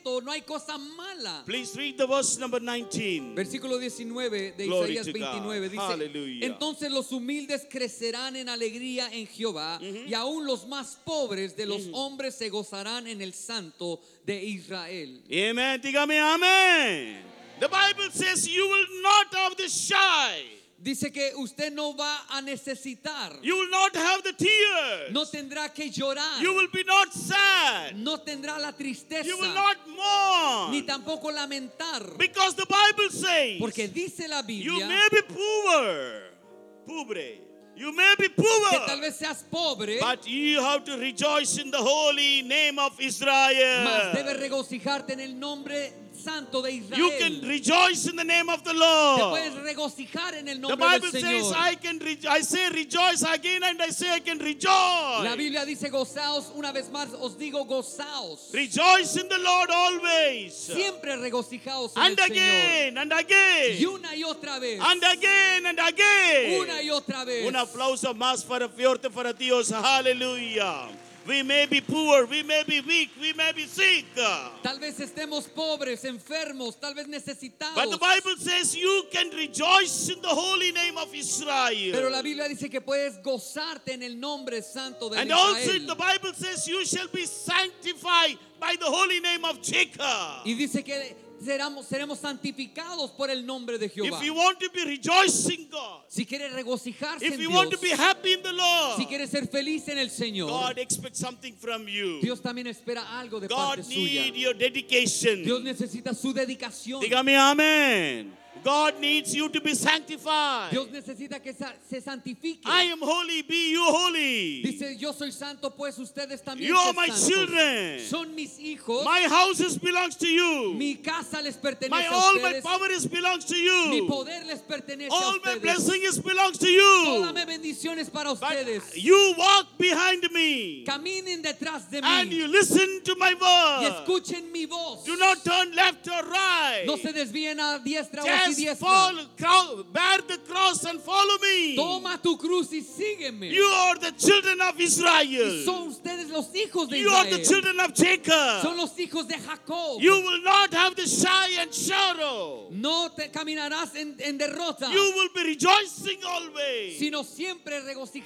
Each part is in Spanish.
momento no hay cosa mala. Please read the verse number 19. Versículo 19 de Glory Isaías to God. 29 dice: Hallelujah. entonces los humildes crecerán en alegría en Jehová, y aún los más pobres de los hombres se gozarán en el Santo de Israel. Amen. Dígame amén. The Bible says you will not have the shy. Dice que usted no va a necesitar, You will not have the tears. no tendrá que llorar, You will be not sad. no tendrá la tristeza, You will not mourn. ni tampoco lamentar, Because the Bible says porque dice la you Biblia may be poor. Pobre. You may be que tal poor. vez seas pobre, But you have to rejoice in the holy name of Israel. mas debes regocijarte en el nombre santo de Israel. You can rejoice in the name of the Te Lord. puedes regocijar en el The nombre Bible del says, Señor. I say rejoice again, and I say I can La rejoice. Biblia dice gozaos, una vez más os digo gozaos. Rejoice in the Lord always. Siempre regocijaos en And el Señor. again, and again. Y una y otra vez. And again, and again. Una y otra vez. Un aplauso más fuerte para Dios. Hallelujah. We may be poor, we may be weak, we may be sick. Tal vez estemos pobres, enfermos, tal vez But necesitados. the Bible says you can rejoice in the holy name of Israel. Pero la Biblia dice que puedes gozarte en el nombre santo de And also Israel. the Bible says you shall be sanctified by the holy name of Jacob. Y dice que seremos santificados por el nombre de Jehová. If you want to be rejoicing God, Si quieres regocijarse if en you Dios, want to be happy in the Lord, si quieres ser feliz en el Señor, God expects something from you. Dios también espera algo de God parte suya. needs your dedication. Dios necesita su dedicación. Dígame amén. God needs you to be sanctified. Dios necesita que se santifique. I am holy, be you holy. Dice, yo soy santo, pues ustedes también You are son my santos. children. Son mis hijos. My houses belongs to you. Mi casa les pertenece a All my ustedes. power is belongs to Mi you. poder les pertenece a All my ustedes. blessing is belongs to Todas you. mis bendiciones para But ustedes. you walk behind me Caminen detrás de and mí you listen to my y word. escuchen mi voz. Do not turn left or right. No se desvíen a diestra o Just siniestra. bear the cross and follow me. Toma tu cruz y sígueme. You are the children of Y Israel. son ustedes los hijos de You are the Israel. children of Jacob. Son los hijos de Jacob. You will not have the shy and sorrow. No te caminarás en derrota, You will be rejoicing always. sino siempre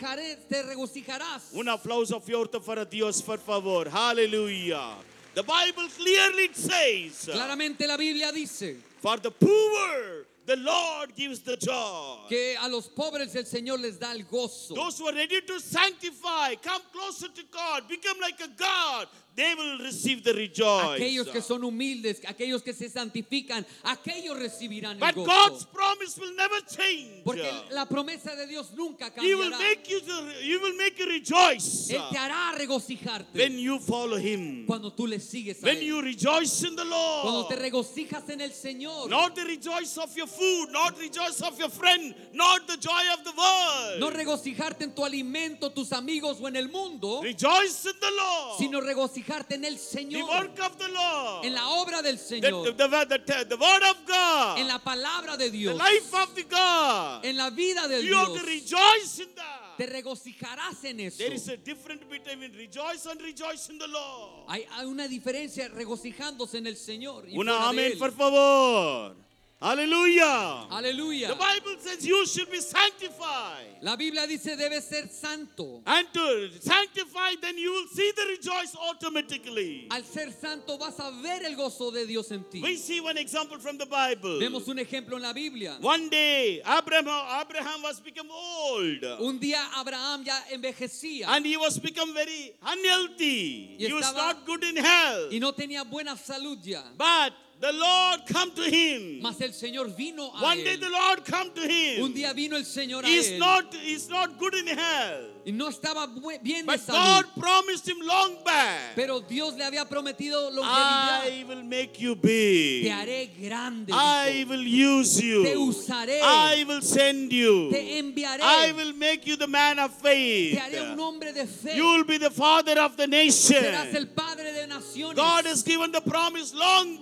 te regocijarás. Un aplauso fuerte para Dios, por favor. Hallelujah. The Bible clearly says, Claramente la Biblia dice for the poor, the Lord gives the joy. que a los pobres el Señor les da el gozo. Those who are ready to sanctify, come closer to God, become like a God, they will receive the rejoice. Aquellos que son humildes, aquellos que se santifican, aquellos recibirán el But gozo. God's promise will never change. Porque la promesa de Dios nunca He will cambiará. He will make you rejoice Él te hará regocijarte when you follow Him. cuando tú le sigues a When Él. you rejoice in the Cuando te Lord. regocijas en el Señor. Not the rejoice of your food, not rejoice of your friend, not the joy of the world. No regocijarte en tu alimento, tus amigos o en el mundo, Rejoice in the Lord. sino regocijarte en el The Señor, work of the Lord. en la obra del The, Señor, the word of God. en la palabra de The Dios, life of the God. en la vida de You have Dios. to rejoice in that. Te regocijarás en eso. There is a difference between rejoice and rejoice in the Lord. Hay una diferencia regocijándose en el Señor y Una fuera de amén, Él. por favor. Aleluya. Aleluya. The Bible says you should be sanctified. La Biblia dice debes ser santo. And to sanctify, then you will see the rejoice automatically. Al ser santo vas a ver el gozo de Dios en ti. We see one example from the Bible. Vemos un ejemplo en la Biblia. One day, Abraham was become old. Un día Abraham ya envejecía And he was become very unhealthy. Y He was estaba- not good in health. y no tenía buena salud ya. But the Lord come to him. Mas el Señor vino a One day él. the Lord come to him. Un día vino el Señor a He's él. not good in health. Y no estaba bien de But salud. God promised him long back. Pero Dios le había prometido longevidad. I will make you big. Te haré grande. I dijo. will use you. Te usaré. I will send you. Te enviaré. I will make you the man of faith. Te haré un hombre de fe. You will be the father of the Serás nation. el padre de naciones. God has given the promise long back. Y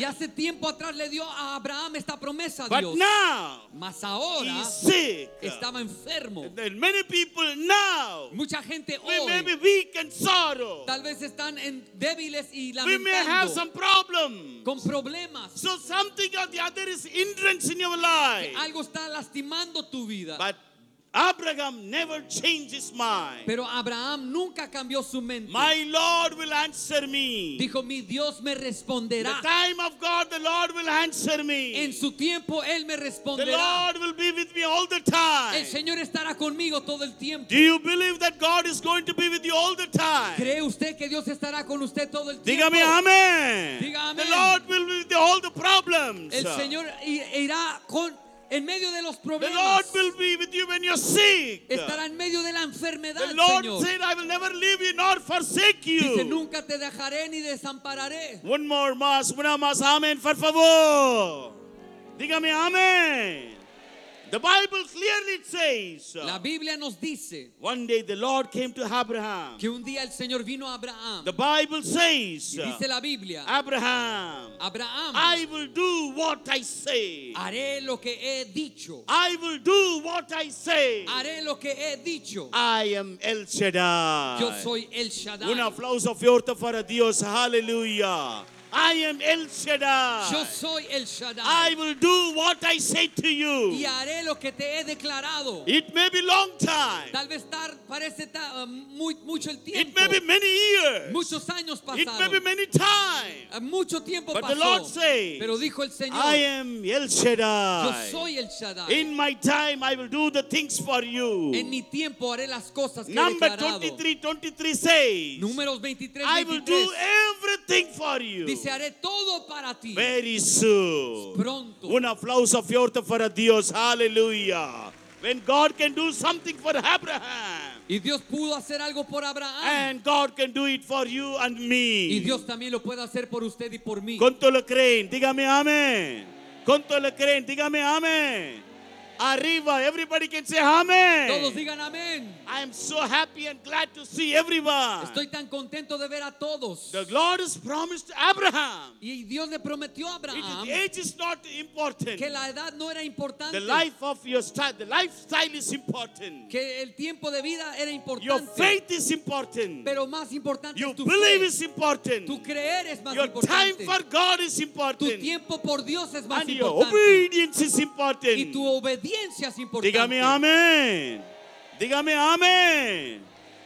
hace tiempo atrás le dio a Abraham esta promesa a But Dios. now Mas he ahora is sick. estaba enfermo. And many people now, Mucha gente we may be hoy weak and sorrow. tal vez están débiles y We may have lamentando some problem. con problemas. So something or the other is hindrance in your life. Algo está lastimando tu vida. But Abraham never changed his mind. Pero Abraham nunca cambió su mente. My Lord will answer me. Dijo, mi Dios me The responderá. time of God, the Lord will answer me. En su tiempo Él me The responderá. Lord will be with me all the time. El Señor estará conmigo todo el tiempo. Do you believe that God is going to be with you all the time? ¿Cree usted que Dios estará con usted todo el tiempo? Dígame amén. Diga amén. The Lord will be with you all the problems. El Señor irá en medio de los The Lord problemas. will be with you when you're sick. Estará en medio de la enfermedad, The Lord Señor. said, I will never leave you nor forsake Dice, you. nunca te dejaré ni desampararé. One more más, una más, amén, por favor. Dígame amén. The Bible clearly says, La Biblia nos dice one day the Lord came to Abraham. que un día el Señor vino a Abraham. The Bible says, Y dice la Biblia, Abraham, Abraham, I will do what I say. haré lo que he dicho. I will do what I say. Haré lo que he dicho. I am El Shaddai. Yo soy El Shaddai. Un aplauso fuerte para Dios. Aleluya. I am El Shaddai. Yo soy El Shaddai. I will do what I say to you. Y haré lo que te he declarado. It may be long time. Tal vez parece mucho el It tiempo. may be many years. Muchos años It may be pasaron. many time. Mucho tiempo But the pasó. Lord says, Pero dijo el Señor, I am El yo Shaddai. soy El Shaddai. In my time I will do the things for you. En mi tiempo haré las cosas que he Number declarado. 23 says, Números 23, I will 23. do everything for you. Dice, haré todo para ti. Very soon. Pronto. Un aplauso fuerte para Dios. Aleluya. When God can do something for Abraham, Y Dios pudo hacer algo por Abraham. and God can do it for you and Y me. Dios también lo puede hacer por usted y por mí. ¿Cuánto lo creen? Dígame amén. ¿Cuánto lo creen? Dígame amén. Arriba, everybody can say Todos amén. digan amén. I am so happy and glad to see everyone. Estoy tan contento de ver a todos. The Lord has promised Abraham. Y Dios le prometió a Abraham Age is not important. que la edad no era importante. The life of your style, the lifestyle is important. Que el tiempo de vida era Your importante. faith is important. Pero más importante You es tu believe fe. is important. Tu creer es más Your time importante. for God is Tu important. tiempo por Dios es más And your importante. obedience is Y important. tu obediencia es importante. Dígame amén. Dígame amén.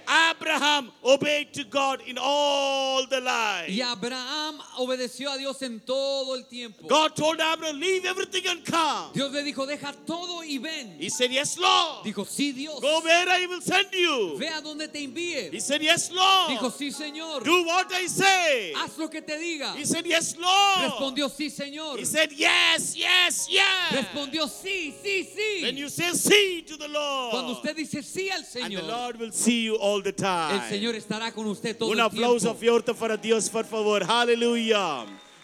Abraham obeyed to God in all the life. Y Abraham obedeció a Dios en todo el tiempo. God told Abraham, leave everything and come. Dios le dijo, deja todo y ven. He said, yes, Lord. Dijo, sí, Dios. Go where I will send you. Ve a donde te envíe. He said, yes, Lord. Dijo, sí, Señor. Do what I say. Haz lo que te diga. He said, yes, Lord. Respondió, sí, Señor. He said, yes, yes, yes. Respondió, sí, sí, When sí. you say sí to the Lord, Cuando usted dice sí al and the Señor, Lord will see you all the time. el Señor estará con usted todo Un el aplauso tiempo. fuerte para Dios, por favor. Aleluya.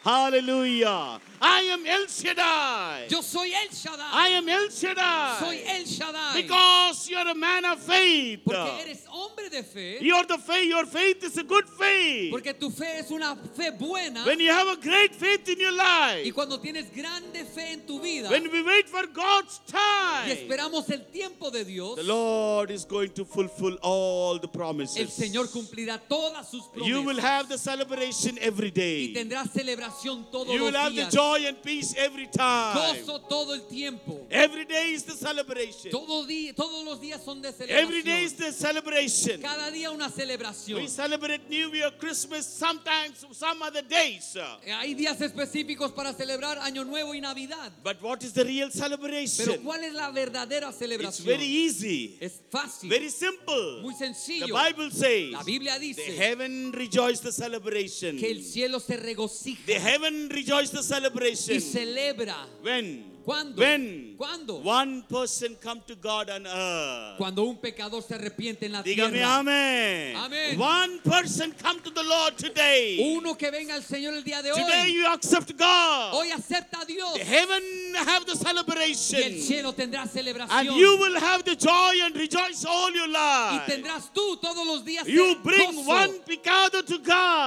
Aleluya. I am El Shaddai. Yo soy El Shaddai. I am El Shaddai. Soy El Shaddai. Because you are a man of faith. Porque eres hombre de fe. Your faith is a good faith. Porque tu fe es una fe buena. When you have a great faith in your Y life, cuando tienes grande fe en tu vida when we wait for God's y time, esperamos el tiempo de Dios, the Lord is going to fulfill all the el promises. Señor cumplirá todas sus You will promesas. have the celebration every Y day. tendrás celebración todos You los will have the días. joy and peace every time. Gozo todo el tiempo. Every day is the celebration. Todos los días son de Every day is celebración. the celebration. Cada día una celebración. We celebrate New Year, Christmas, sometimes some other days. Hay días específicos para celebrar Año Nuevo y Navidad. But what is the real Pero celebration? ¿cuál es la verdadera It's celebración? very easy, Es fácil, very simple. muy The sencillo. Bible says, La Biblia the dice heaven rejoice the celebration. que el cielo se regocija The heaven rejoice the y celebration. celebra. When? ¿Cuándo? When? ¿Cuándo? One person come to God on earth. Cuando un pecador se arrepiente en la Dígame tierra. amén. Amén. One person come to the Lord today. Uno que venga al Señor el día de Today hoy. you accept God. Hoy acepta a Dios. The heaven have the Y el celebration. cielo tendrá And celebración. you will have the joy and rejoice all your Y life. tendrás tú todos los días You bring gozo. one pecado to God.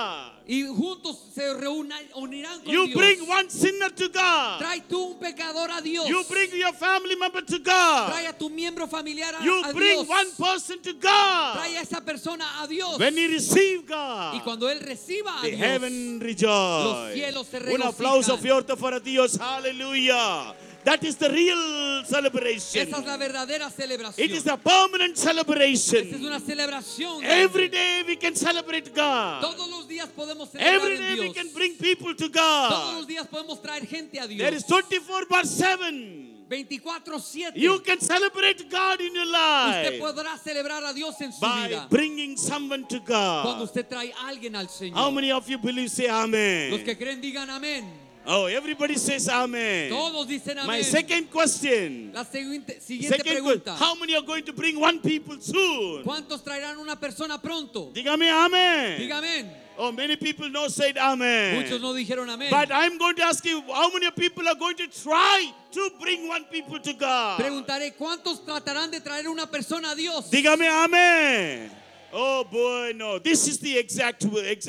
Y juntos se unirán con You Dios. bring one sinner to God. Trae tú un pecador a Dios. You bring your family member to God. Trae a tu miembro familiar You a bring Dios. one person to God. Trae a esa persona a Dios. When he receive Y God, cuando él reciba a the Dios, heaven los rejoice. cielos se Un aplauso regocijan. fuerte para Dios. Hallelujah. That is the real celebration. Esa es la verdadera celebración. It is a permanent Esta es celebration. una celebración. Every grande. day we can celebrate God. Todos los días podemos celebrar Every en day we Dios. can bring people to Todos God. los días podemos traer gente a Dios. There is 24/7. 24/7. You can celebrate God in your Usted life podrá celebrar a Dios en su by vida. bringing someone to Cuando God. usted trae a alguien al Señor. How many of you believe? Say Los amen. que creen digan amén. Oh, everybody says amen. Todos dicen My amén. second question. La siguiente Second question. pregunta. How many are going to bring one people soon? ¿Cuántos traerán una persona pronto? Dígame amen. Diga amén. Oh, many people no said amen. Muchos no dijeron amén. But I'm going to ask you, how many people are going to try to bring one people to God? Preguntaré, ¿cuántos tratarán de traer una persona a Dios? Dígame amen. Oh boy, no. This is the exact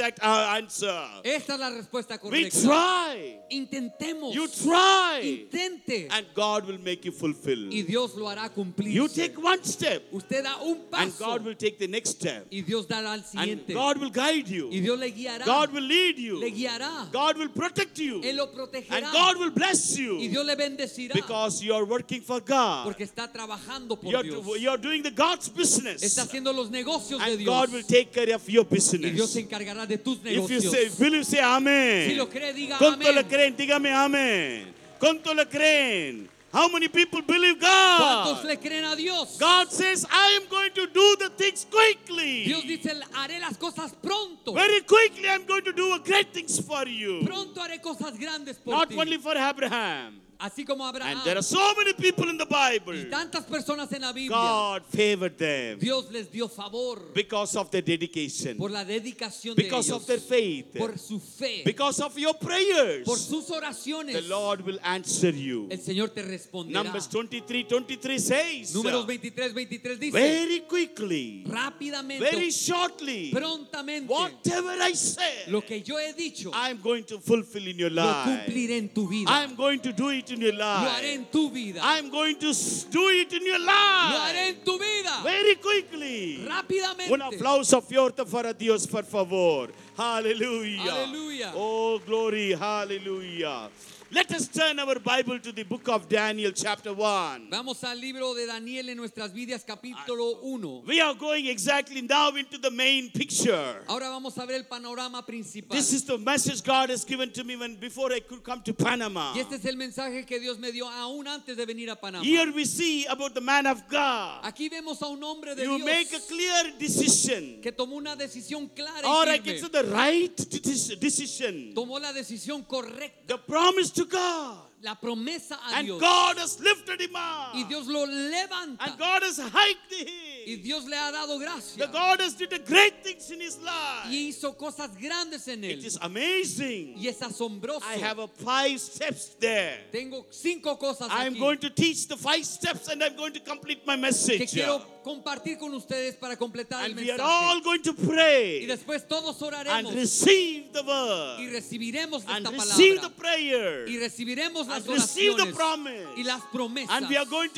answer. Esta es la respuesta We correcta. try. Intentemos. You try. Intente. And God will make you fulfill. Y Dios lo hará cumplir. You take one step. Usted da un And paso. God will take the next step. Y Dios dará el And siguiente. God will guide Y you. Dios le guiará. God will lead you. Le guiará. God will protect you. Él lo And protegerá. God will bless Y you. Dios le bendecirá. Because you are working for God. Porque está trabajando por Dios. You're doing the God's business. Está haciendo los negocios de And Dios. God will take care of your Y Dios business. se encargará de tus If you negocios. say, will you say amen? Si lo cree, diga ¿Cuánto le amén. creen? Dígame amén. ¿Cuánto le creen? How many people believe ¿Cuántos God? le creen a Dios? God says, I am going to do the things quickly. Dios dice, haré las cosas pronto. Very quickly I'm going to do great things for you. Pronto haré cosas grandes por Not ti. only for Abraham. Así como Abraham. And there are so many people in the Bible. Y tantas personas en la Biblia. God favored them Dios les dio favor because of their dedication, por la dedicación de because ellos. of their faith, Por su fe. because of your prayers. Por sus oraciones. The Lord will answer you. El Señor te responderá. Numbers 23:23 says, Números 23:23 dice. very quickly, Rápidamente. very shortly, Prontamente. whatever I said, Lo que yo he dicho. I'm going to fulfill in your Lo life. cumpliré en tu vida. I'm going to do it in your Lo haré life. en tu vida. I'm going to do it in your Lo haré life. en tu vida. Very quickly. Rápidamente. Un aplauso fuerte para Dios, por favor. Hallelujah. Hallelujah. Oh, glory. Hallelujah. Let us turn our Bible to the book of Daniel, chapter 1. Vamos al libro de Daniel en nuestras vidas, capítulo 1. We are going exactly now into the main picture. Ahora vamos a ver el panorama principal. This is the message God has given to me before I could come to Panama. Y este es el mensaje que Dios me dio aún antes de venir a Panamá. Here we see about the man of God. Aquí vemos a un hombre de You Dios make a clear decision. que tomó una decisión clara Or y I can say firme. the right decision. Tomó la decisión correcta, The promise to God. la promesa a And Dios. God has lifted him up. Y Dios lo And levanta. God has hiked Y him. Dios le ha dado The gracia. God has did a great things in his Y life. hizo cosas grandes en It él. is amazing. Y es asombroso. I have 5 steps there. Tengo 5 cosas I'm aquí going to teach the 5 steps and I'm going to complete my que message. quiero compartir con ustedes para completar el And we are all mensaje. going to Y pray después todos and oraremos receive the y word recibiremos and esta receive the palabra. prayer Y recibiremos las and receive the oraciones promise. y las promesas. And we are going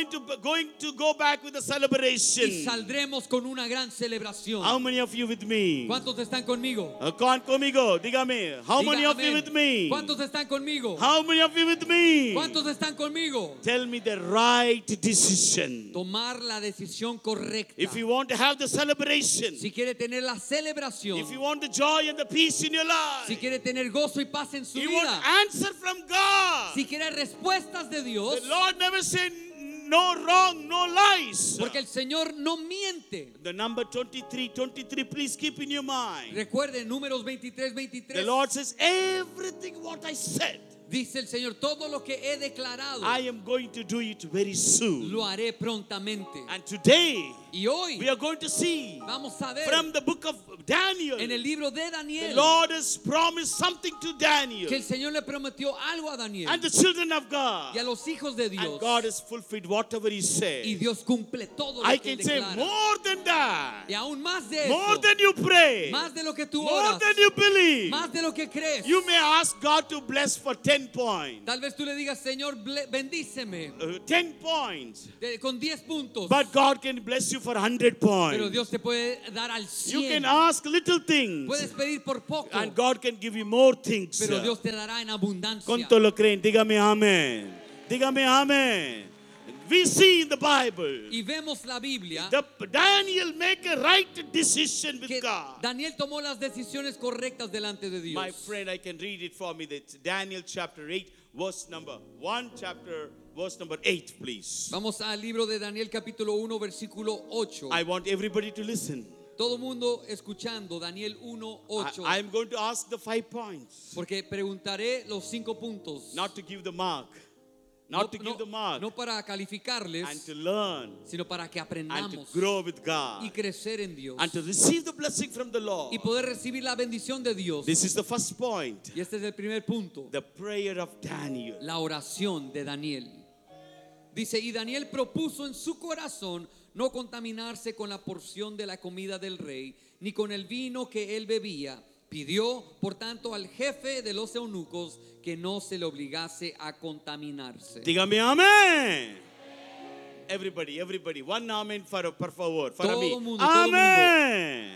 to go back with a celebration. Y saldremos con una gran celebración. How many of you with me? ¿Cuántos están conmigo? Conmigo, dígame. How Diga many of you amén. with me? ¿Cuántos están conmigo? How many of you with me? ¿Cuántos están conmigo? Tell me the right decision. Tomar la decisión correcta. If you want to have the celebration, Si quiere tener la celebración, if you want the joy and the peace in your life, si quiere tener gozo y paz en su you want vida, answer from God. si quiere respuestas de Dios, The Lord never said no wrong, no lies. porque el Señor no miente. The number 23, please keep in your mind. Recuerden, Números The 23:23. Lord says, everything what I said, Dice el Señor, todo lo que he declarado, I am going to do it very soon. lo haré prontamente. And today, Y hoy we are going to see vamos a ver from the book of Daniel, en el libro de the Daniel Lord has promised something to Daniel que el Señor le prometió algo a Daniel and the children of y God. a los hijos de And Dios. God has fulfilled whatever He Y said. Dios cumple todo lo I que Él can say declara. more than that. Y aún más de More eso, than you pray. más de lo que tú More oras, than you believe. más de lo que crees. You may ask God to bless for 10 points. Tal vez tú le digas, Señor, bendíceme 10 points. con 10 puntos. But God can bless you for 100 Pero points. Dios te puede dar al You 100. can ask little things. Puedes pedir por poco, And God can give you more things. pero Dios te dará en abundancia. ¿Cuánto lo creen? Dígame amén. Dígame amén. We see in the Bible Y vemos la Biblia Daniel make a right decision with que God. Daniel tomó las decisiones correctas delante de Dios. My friend, I can read it for me. That's Daniel chapter 8, verse number 1, verse number 8, please. Vamos al libro de Daniel capítulo 1 versículo 8. I want everybody to listen. Todo mundo escuchando Daniel 1, 8. I'm going to ask the 5 points. Porque preguntaré los 5 puntos. Not to give the mark. Not to give the mark. No para And calificarles, to learn. sino para que And to aprendamos grow with God. y crecer en Dios. And to receive the blessing from the Lord. Y poder recibir la bendición de Dios. This is the first point. Y este es el primer punto. The prayer of Daniel. La oración de Daniel. Dice, y Daniel propuso en su corazón no contaminarse con la porción de la comida del rey, ni con el vino que él bebía. Pidió, por tanto, al jefe de los eunucos que no se le obligase a contaminarse. Dígame amén. Everybody. One amen por favor. Para Todo mí. mundo, todo Amén.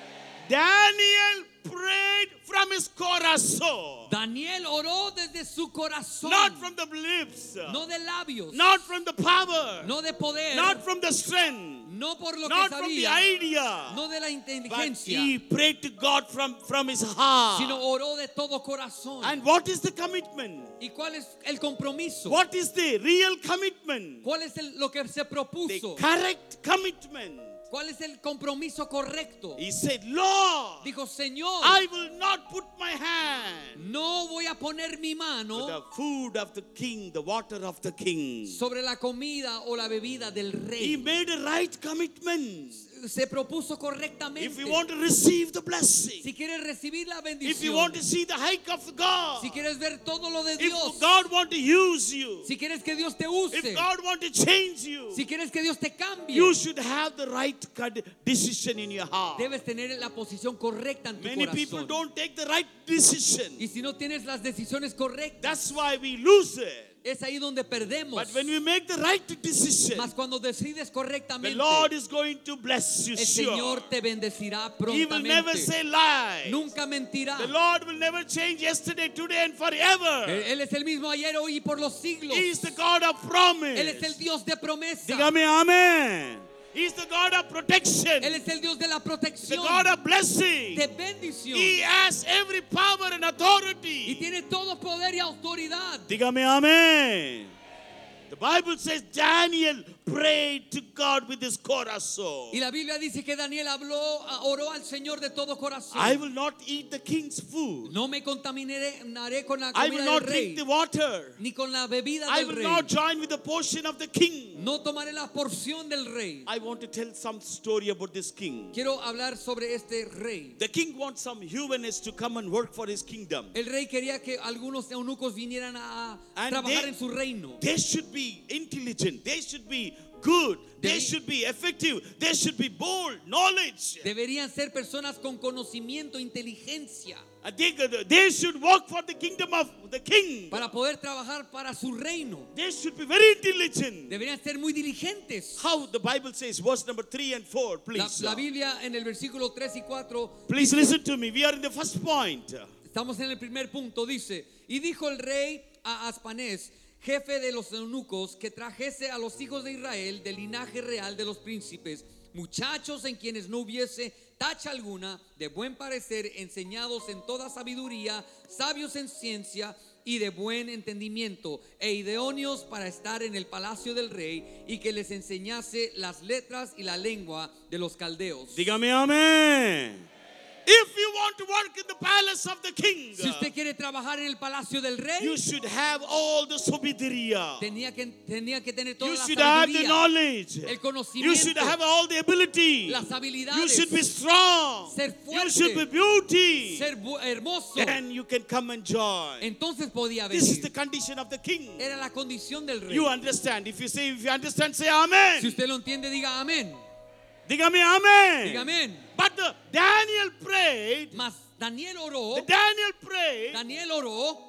Daniel prayed from his corazón. Daniel oró desde su corazón. Not from the lips. No de labios. Not from the power. No de poder. Not from the strength. No por lo Not que from the sabía. idea. No de la But inteligencia. he prayed to God from his heart. Sino oró de todo corazón. And what is the commitment? ¿Y cuál es el compromiso? What is the real commitment? ¿Cuál es lo que se The propuso? correct commitment. ¿Cuál es el compromiso correcto? He said, Lord, Dijo, Señor, I will not put my hand no voy a poner mi to mano the food of the king, the water of the king. sobre la comida o la bebida del He rey. made a right commitment. Se propuso If correctamente. you want to receive the blessing, Si quieres recibir la if you bendición, want to see the hike of God, si quieres ver todo lo de if Dios, God want to use you, si quieres que Dios te use, if God want to change you, si quieres que Dios te cambie, you should have the right decision in your heart. debes tener la posición correcta en tu Many people corazón. don't take the right decision. Y si no tienes las decisiones correctas, That's why we lose it. es ahí donde perdemos. But when we make the right decision, Mas cuando decides the correctamente, Lord is going to bless you, el sure. Señor te bendecirá He will never prontamente. say lies. Nunca mentirá. The Lord will never change yesterday, today, and forever. Él es el mismo ayer, hoy y por los siglos. He is the God of promise. Él es el Dios de promesa. Dígame amén. He is the God of protection. Él es el Dios de la The protección, God of blessing. de bendición. He has every power and Y authority. tiene todo poder y autoridad. Dígame amén. The Bible says Daniel prayed to God with his corazón. Y la Biblia dice que Daniel oró al Señor de todo corazón. I will not eat the king's food. No me contaminaré con la I will comida del not rey, drink the water. ni con la bebida I del will rey. not join with the portion of the king. No tomaré la porción del rey. I want to tell some story about this king. Quiero hablar sobre este rey. The king wants some humanists to come and work for his kingdom. El rey quería que algunos eunucos vinieran a And trabajar they- en su reino. They should be intelligent. They should be good. They Debí- should be effective. They should be bold, knowledge. Deberían ser personas con conocimiento, inteligencia, And they should work for the kingdom of the king. para poder trabajar para su reino. They should be very intelligent. Deberían ser muy diligentes. How the Bible says, verse number 3 and 4, please. La Biblia en el versículo 3 y 4, Please listen to me. We are in the first point. estamos en el primer punto, dice, y dijo el rey a Aspanés, jefe de los eunucos, que trajese a los hijos de Israel del linaje real de los príncipes, muchachos en quienes no hubiese tacha alguna, de buen parecer, enseñados en toda sabiduría, sabios en ciencia y de buen entendimiento, e idóneos para estar en el palacio del rey, y que les enseñase las letras y la lengua de los caldeos. Dígame amén. If you want to work in the palace of the king, Si usted quiere trabajar en el palacio del rey, you should have all the sabiduría. tenía que tener toda You la should have the sabiduría, knowledge. el You conocimiento, should have all the ability. las You habilidades, should be strong. ser You should be fuerte, beauty. ser hermoso. And you can come and join. Entonces podía This is the venir. condition of the king. Era la condición del rey. You understand. If you understand, say amen. Si usted lo entiende, diga amén. Dígame amen. Diga amén. But Daniel prayed. Mas Daniel oró, Daniel prayed. Daniel oró,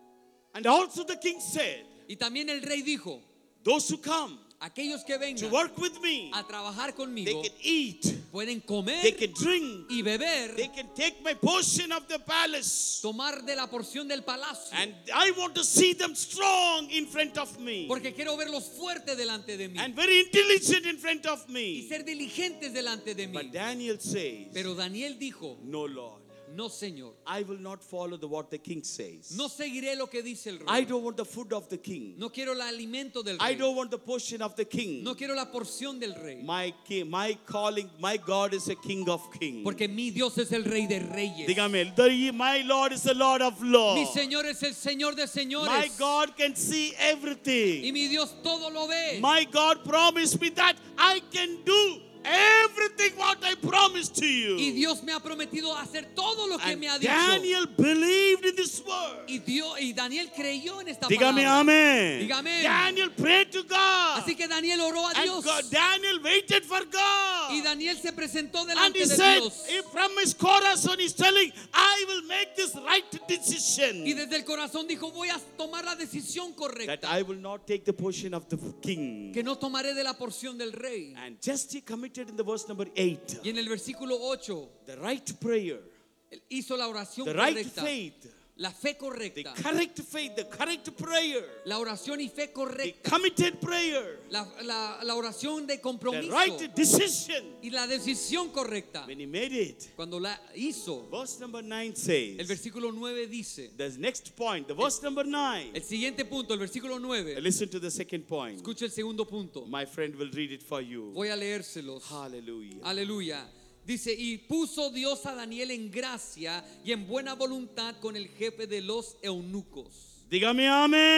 And also the king said, y también el rey dijo, those who come aquellos que to vengan work with me, a trabajar they conmigo can eat, pueden they comer can drink, y beber, they can take my portion of the palace. tomar de la porción del palacio. And I want to see them strong in front of me. Porque quiero verlos fuertes delante de mí And very intelligent in front of y me. ser diligentes delante de mí. But Daniel says, Pero Daniel dijo, no, Lord, no, Señor, I will not follow what the king says. no seguiré lo que dice el I rey. don't want the food of the king. No quiero el alimento del I rey. don't want the portion of the king. No quiero la porción del rey. My king, my calling, my God is a king of kings. Porque mi Dios es el rey de reyes. Dígame, my Lord is the Lord of Mi lords. Señor es el Señor de My señores. God can see Y everything. mi Dios todo lo ve. My God promised me that I can do everything what I promised to Y you. Dios me ha prometido hacer todo lo que And me ha dicho. Daniel believed in this word. Y Daniel creyó en esta Dígame palabra. amén. Diga amén. Daniel prayed to God. Así que Daniel oró a And Dios. Daniel waited for God. Y Daniel se presentó And delante he de said, Dios. from his corazon, he's telling, I will make this right decision. Y desde el corazón dijo, voy a tomar la decisión That correcta. I will not take the portion of the king. Que no tomaré de la porción del rey. And just he committed in the verse number 8, Y en el versículo 8, the right prayer, él hizo la oración the right correcta. faith, La fe the correcta. correct faith, the correct prayer, La oración y fe the correcta. committed prayer, La oración de the compromiso. right decision. Y la decisión correcta. When he made it, Cuando la hizo, verse number 9 el says, versículo 9 dice, the next point, the verse number 9. el siguiente punto, el versículo 9, Listen to the second point. escucha el segundo punto. My friend will read it for you. Voy a leérselos. Hallelujah. Aleluya. Dice, y puso Dios a Daniel en gracia y en buena voluntad con el jefe de los eunucos. Dígame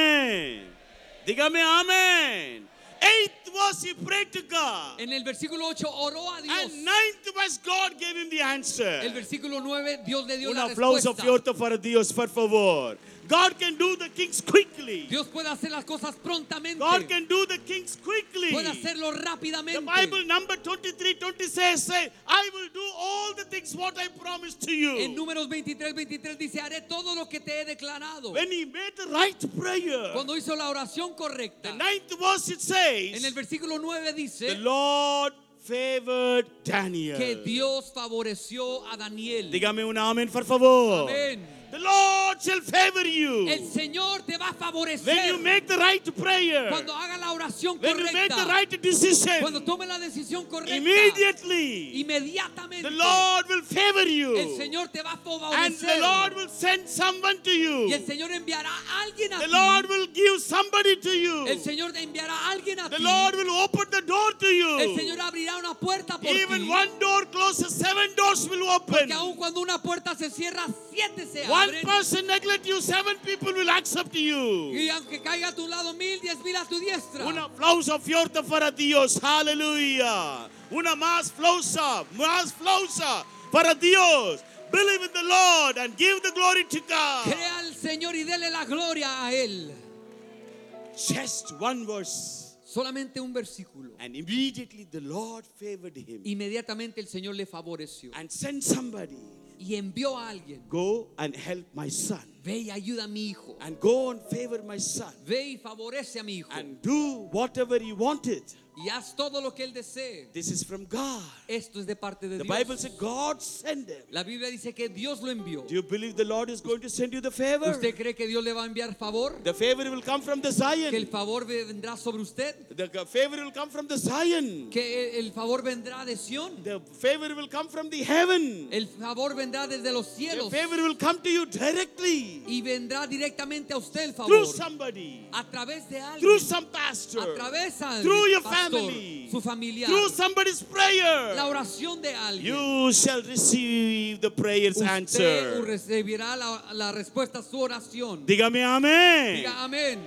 amén. Dígame amén. 8th verse he prayed to God. En el versículo 8 oró a Dios. And 9th verse God gave him the answer. El versículo 9 Dios le dio Un la aplauso respuesta. fuerte para Dios, por favor. God can do the things quickly. Dios puede hacer las cosas prontamente. God can do the things quickly. Puede hacerlo The rápidamente. Bible number 23:20 says, say, I will do all the things what I promised to En you. Números 23 dice, haré todo lo que te he declarado. When he made the right prayer, Cuando hizo la oración the correcta. 9th verse it En el says, versículo 9 the dice Lord favored Daniel. que Dios favoreció a Daniel. Dígame un amén, por favor. Amén. The Lord shall favor you. El Señor te va a When you favorecer make the right prayer, cuando haga la oración when you make the correcta. right decision, Cuando tome la decisión correcta. immediately Inmediatamente. the Lord will favor El you. Señor te va a And the favorecer. Lord will send someone to Y you. el Señor enviará a alguien a The ti. Lord will give somebody to you. El Señor te enviará a alguien a The ti. Lord will open the door to El you. Señor abrirá una puerta por Even ti. one door closes, 7 doors will open. Porque aun cuando una puerta se cierra, 7 se One abren. person neglect you, 7 people will accept you. Y aunque caiga a tu lado 1000, 10,000 a tu diestra. Un aplauso fuerte para Dios. Aleluya. Una más flausa para Dios. Believe in the Lord and give the glory to God. Crea al Señor y dele la gloria a Él. Just one verse. Solamente un versículo. And immediately the Lord favored him Inmediatamente el Señor le favoreció. and sent somebody. Y envió a alguien. Go and help my son. Ve y ayuda a mi hijo. And go and favor my son. Ve y favorece a mi hijo. And do whatever he wanted. Y haz todo lo que él desee. This is from God. Esto es de parte de The Dios. Bible said God sent him. La Biblia dice que Dios lo envió. Do you believe the Lord is going to send you the favor? ¿Usted cree que Dios le va a enviar favor? The favor will come from the ¿Que el Zion. favor vendrá sobre usted? The favor will come from the Zion. ¿Que el favor vendrá de Sión? The favor will come from the heaven. El favor vendrá desde los The cielos. favor will come to you directly. Y vendrá directamente a usted el favor. Through somebody. A través de alguien. Through some pastor. A través de Through your pastor, family, su familiar, through somebody's prayer, la oración de alguien, you shall receive the prayer's usted answer. recibirá la respuesta a su oración. Dígame amén. Diga amén.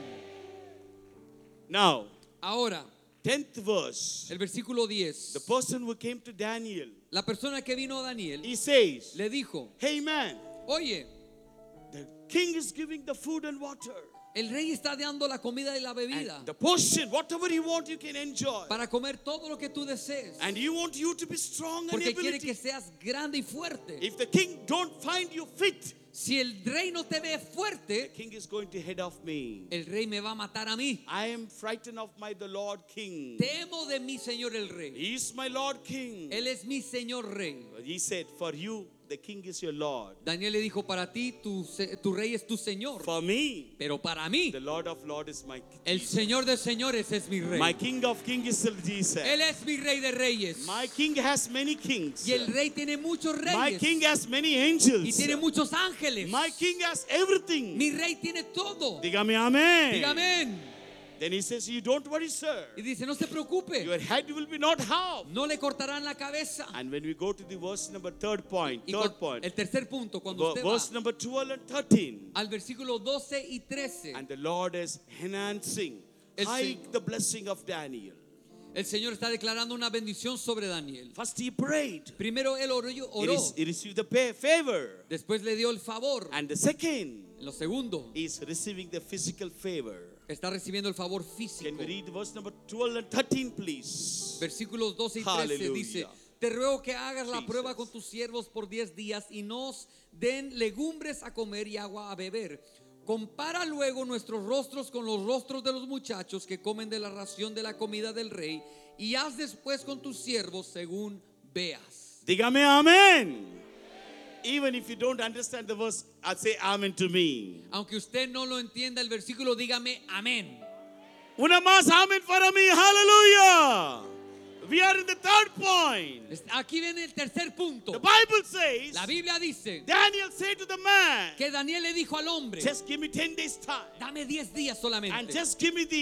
Now, Ahora, 10th verse. el versículo 10. The person who came to Daniel, La persona que vino a Daniel he says, le dijo, hey man, oye, the king is giving the food and water. el rey está dando la comida y la bebida And the portion, whatever you want, you can enjoy. para comer todo lo que tú desees. And you want you to be strong and Porque quiere que ability. seas grande y fuerte. If the king don't find you fit, Si el rey no te ve the fuerte, king is going to head off me. el rey me va a matar a mí. I am frightened of the Lord King. Temo de mi señor el rey. He is my Lord King. Él es mi señor rey. He said, for you, the king is your Lord. Daniel le dijo, para ti tu rey es tu señor. For me, Pero para mí, the Lord of Lords is my el Jesus. señor de señores es mi rey. My King of Kings is Jesus. Él es mi rey de reyes. My king has many kings. Y el rey tiene muchos My reyes. king has many Y angels. tiene muchos ángeles. My king has everything. Mi rey tiene todo. Dígame amén. Diga amén. Then he says, you don't worry, sir. Y dice, no se preocupe. Your head will be not half. No le cortarán la cabeza. And when we go to the verse number third point, Y third point, el tercer punto, cuando usted va verse number 12 and 13, al versículo 12 y 13, and the Lord is enhancing, El hike the blessing of Daniel. el Señor está declarando una bendición sobre Daniel. First he prayed. Primero él oró, He received the favor. después le dio el favor. And the second Lo segundo, is receiving the physical favor. está recibiendo el favor Can físico. we read verse number 12 and 13, please? Versículos 12 y 13 Hallelujah. dice, te ruego que hagas la Jesus. prueba con tus siervos por 10 días y nos den legumbres a comer y agua a beber. Compara luego nuestros rostros con los rostros de los muchachos que comen de la ración de la comida del rey y haz después con tus siervos según veas. Dígame amén. Even if you don't understand the verse, I'll say amen to me. Aunque usted no lo entienda el versículo, dígame amén. Una más amén para mí. Hallelujah. We are in the third point. Aquí viene el tercer punto. The Bible says, La Biblia dice Daniel said to the man, que Daniel le dijo al hombre, just give me 10 days time. dame 10 días And solamente just give me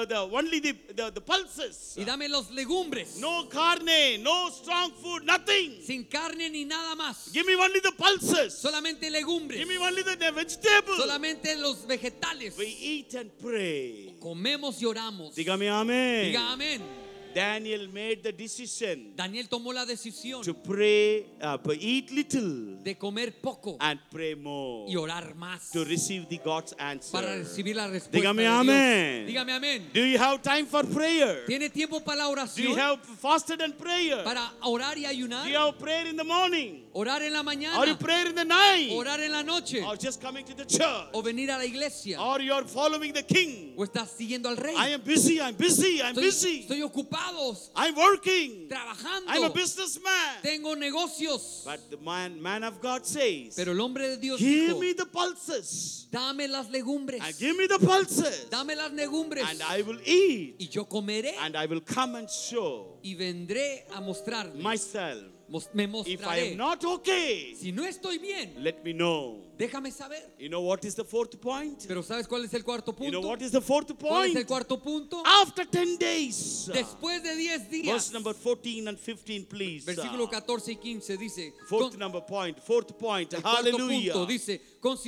the pulses. y dame los legumbres, No carne, no strong food, nothing. sin carne ni nada más, Give me only the pulses. solamente legumbres, Give me only the vegetables. solamente los vegetales. We eat and pray. Comemos y oramos. Dígame amén. Diga amén. Daniel made the decision Daniel tomó la decisión to pray, eat little de comer poco and pray more y orar más to receive the God's answer. para recibir la respuesta Dígame de Dios. amén. Dígame amén. Do you have time for prayer? ¿Tiene tiempo para la Do you oración? have fasted and prayer? Para orar y Do you ayunar. have prayer in the morning? Orar en la Or you mañana. prayer in the night? Orar en la noche. Or just coming to the church? O venir a la iglesia. Or you are following the king? O estás siguiendo al rey. I am busy, I'm busy, I'm busy. Estoy ocupado, I'm working. trabajando. I'm a businessman. Tengo negocios. But the man of God says, Pero el hombre de Dios give dijo, me the pulses. dame las legumbres. And give me the pulses. Dame las legumbres. And I will eat. Y yo comeré And I will come and show y vendré a mostrarme. myself. Me If I am mostraré. not okay, Si no estoy bien, let me know. déjame saber. You know what is the fourth point? Pero ¿sabes cuál es el cuarto You know punto? what is the fourth ¿Cuál es el point? cuarto punto? After 10 days. Después de 10 Verse días. number 14 and 15, please. Versículo 14 y 15 dice. Fourth point. El cuarto Hallelujah. punto dice,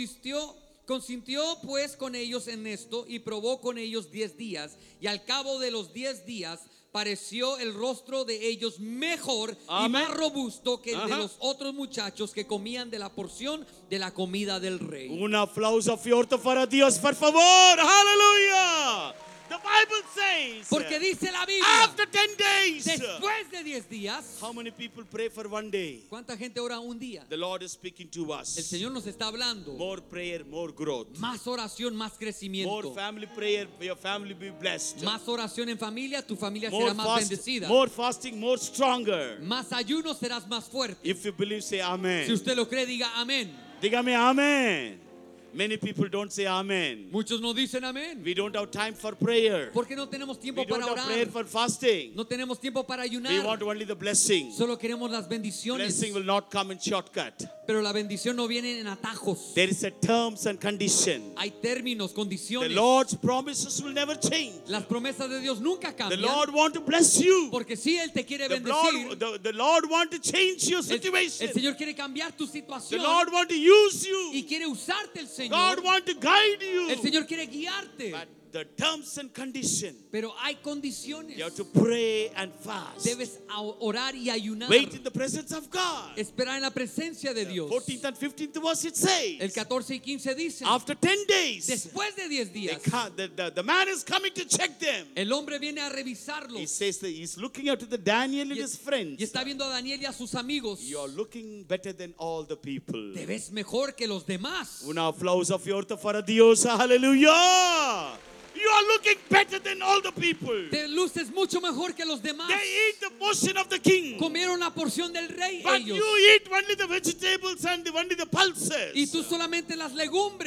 consintió pues con ellos en esto y probó con ellos 10 días y al cabo de los 10 días pareció el rostro de ellos mejor y Amén. más robusto que el de Ajá. los otros muchachos que comían de la porción de la comida del rey. Un aplauso fuerte para Dios, por favor. Hallelujah. The Bible says, Porque dice la Biblia, after 10 days, después de 10 días, how many people pray for one day? ¿cuánta gente ora un día? The Lord is speaking to El us. Señor nos está hablando. More prayer, more growth. Más oración, más More crecimiento. family prayer, your family be blessed. Más oración en familia, tu familia More será más fast, bendecida. more fasting, more stronger. Más ayuno, serás más fuerte. If you believe, say amen. Si usted lo cree, diga amén. Dígame amen. Many people don't say amen. Muchos no dicen amén. We don't have time for prayer. Porque no tenemos tiempo We don't para have prayer orar. for fasting. No tenemos tiempo para We ayunar. want only the blessing. Solo queremos las bendiciones. Blessing will not come in shortcut. Pero la bendición no viene en atajos. There is a terms and condition. Hay términos, The condiciones. Lord's promises will never change. Las promesas de Dios nunca The cambian. Lord want to bless you. Porque si Él te quiere The bendecir, Lord want to change your el situation. Señor quiere cambiar tu The situación Lord want to use y you. quiere usarte el Señor. God want to guide El you. Señor quiere guiarte. But the terms and condition, Pero hay condiciones. you have to pray and fast. Debes orar y ayunar. Wait in the presence of God. Esperar en la presencia de Dios. 14th and 15th verse it El says, 14 y 15 dice, after 10 days, después de 10 días, the man is coming to check them. el hombre viene a He revisarlos says that he's looking out to the Daniel and his friends. y está viendo a Daniel y a sus amigos. You are looking better than all the people. Te ves mejor que los demás. Un aplauso fuerte para Dios. Hallelujah. You are looking better than all the people. Te luces mucho mejor que los demás. They eat the portion of the king. Comieron la porción del rey But ellos. you eat only the vegetables and only the pulses. Y tú solamente las legumbres.